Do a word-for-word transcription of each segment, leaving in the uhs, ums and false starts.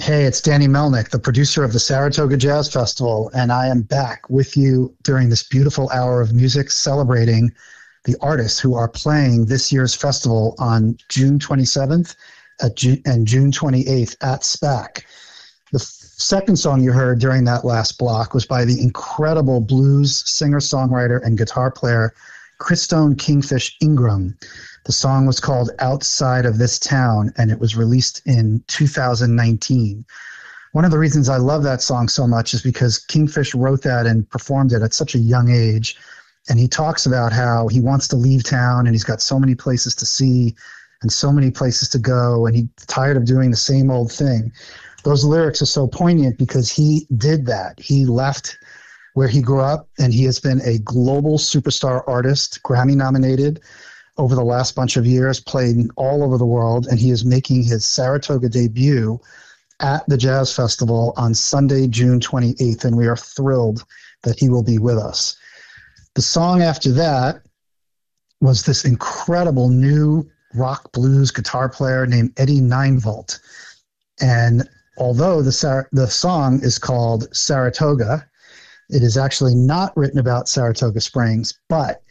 Hey, it's Danny Melnick, the producer of the Saratoga Jazz Festival, and I am back with you during this beautiful hour of music celebrating the artists who are playing this year's festival on June twenty-seventh at Ju- and June twenty-eighth at SPAC. The f- second song you heard during that last block was by the incredible blues singer-songwriter and guitar player Christone Kingfish Ingram. The song was called Outside of This Town, and it was released in two thousand nineteen. One of the reasons I love that song so much is because Kingfish wrote that and performed it at such a young age. And he talks about how he wants to leave town and he's got so many places to see and so many places to go, and he's tired of doing the same old thing. Those lyrics are so poignant because he did that. He left where he grew up, and he has been a global superstar artist, Grammy nominated over the last bunch of years, playing all over the world, and he is making his Saratoga debut at the Jazz Festival on Sunday, June twenty-eighth, and we are thrilled that he will be with us. The song after that was this incredible new rock blues guitar player named Eddie Ninevolt. And although the Sar- the song is called Saratoga, it is actually not written about Saratoga Springs, but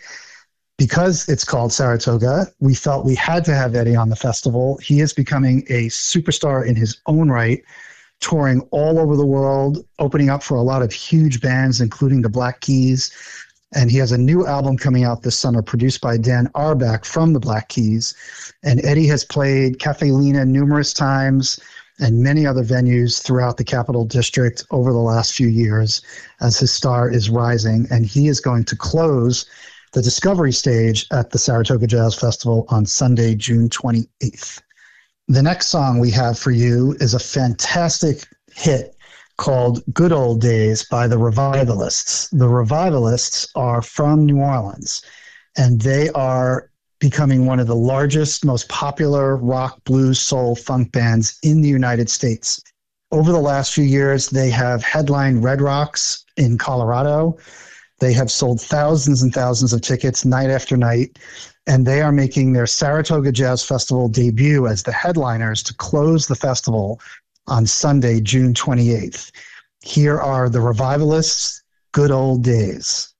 because it's called Saratoga, we felt we had to have Eddie on the festival. He is becoming a superstar in his own right, touring all over the world, opening up for a lot of huge bands, including the Black Keys. And he has a new album coming out this summer produced by Dan Auerbach from the Black Keys. And Eddie has played Cafe Lena numerous times and many other venues throughout the Capital District over the last few years as his star is rising. And he is going to close the Discovery stage at the Saratoga Jazz Festival on Sunday, June twenty-eighth. The next song we have for you is a fantastic hit called Good Old Days by the Revivalists. The Revivalists are from New Orleans, and they are becoming one of the largest, most popular rock, blues, soul, funk bands in the United States. Over the last few years, they have headlined Red Rocks in Colorado. They have sold thousands and thousands of tickets night after night, and they are making their Saratoga Jazz Festival debut as the headliners to close the festival on Sunday, June twenty-eighth. Here are the Revivalists' Good Old Days.